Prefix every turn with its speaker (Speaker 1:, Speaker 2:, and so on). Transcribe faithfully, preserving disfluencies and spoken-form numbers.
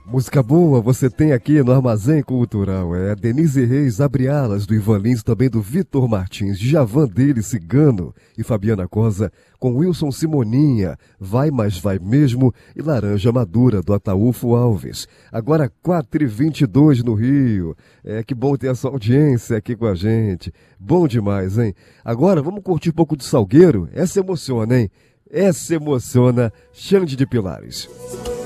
Speaker 1: Música boa você tem aqui no Armazém Cultural. É Denise Reis, Abre Alas, do Ivan Lins, também do Vitor Martins, Djavan dele, Cigano e Fabiana Cosa, com Wilson Simoninha, Vai Mas Vai Mesmo e Laranja Madura, do Ataúfo Alves. Agora quatro e vinte e dois no Rio. É, que bom ter essa audiência aqui com a gente. Bom demais, hein? Agora vamos curtir um pouco de Salgueiro? Essa emociona, hein? Essa emociona. Xande de Pilares.